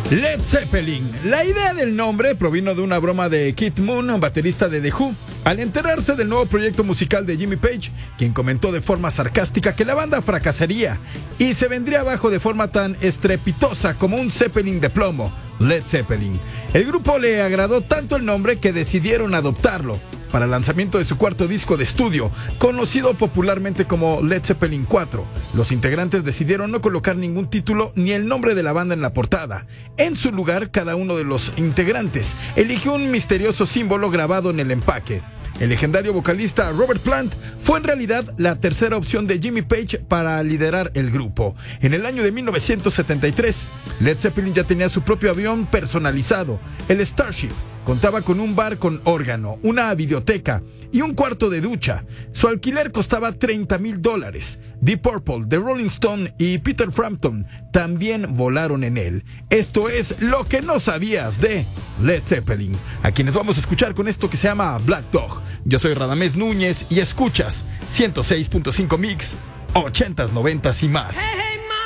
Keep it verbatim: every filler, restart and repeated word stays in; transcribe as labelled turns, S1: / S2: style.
S1: Led Zeppelin. La idea del nombre provino de una broma de Keith Moon, baterista de The Who, al enterarse del nuevo proyecto musical de Jimmy Page, quien comentó de forma sarcástica que la banda fracasaría y se vendría abajo de forma tan estrepitosa como un Zeppelin de plomo, Led Zeppelin. El grupo le agradó tanto el nombre que decidieron adoptarlo para el lanzamiento de su cuarto disco de estudio, conocido popularmente como Led Zeppelin cuatro. Los integrantes decidieron no colocar ningún título ni el nombre de la banda en la portada. En su lugar, cada uno de los integrantes eligió un misterioso símbolo grabado en el empaque. El legendario vocalista Robert Plant fue en realidad la tercera opción de Jimmy Page para liderar el grupo. En el año de mil novecientos setenta y tres, Led Zeppelin ya tenía su propio avión personalizado, el Starship. Contaba con un bar con órgano, una videoteca y un cuarto de ducha. Su alquiler costaba treinta mil dólares. Deep Purple, The Rolling Stone y Peter Frampton también volaron en él. Esto es lo que no sabías de Led Zeppelin, a quienes vamos a escuchar con esto que se llama Black Dog. Yo soy Radamés Núñez y escuchas ciento seis punto cinco Mix, ochentas, noventas y más.